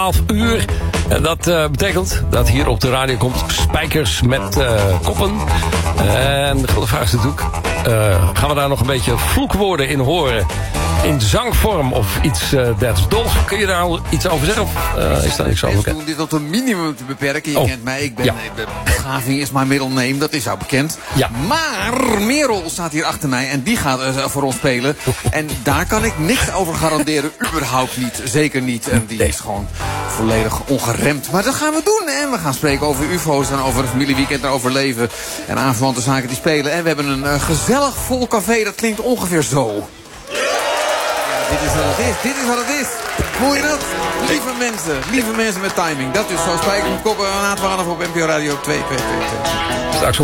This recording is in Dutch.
12 uur. En dat betekent dat hier op de radio komt Spijkers met Koppen. En de grote vraag is natuurlijk, gaan we daar nog een beetje vloekwoorden in horen? In zangvorm of iets dergelijks. Dolf, kun je daar al iets over zeggen? Of is dat niks over? Ik om dit tot een minimum te beperken. Je kent mij, begaving is mijn middle name, dat is jou bekend. Ja. Maar Merel staat hier achter mij en die gaat voor ons spelen. En daar kan ik niks over garanderen, überhaupt niet. Zeker niet. En die is gewoon volledig ongeremd. Maar dat gaan we doen. En we gaan spreken over ufo's en over het familieweekend en over leven. En aanverwante zaken die spelen. En we hebben een gezellig vol café, dat klinkt ongeveer zo. Dit is wat het is. Dit is wat het is. Voel je dat? Lieve mensen met timing. Dat is zo Spijkers met Koppen aan het op NPO Radio 2. Straks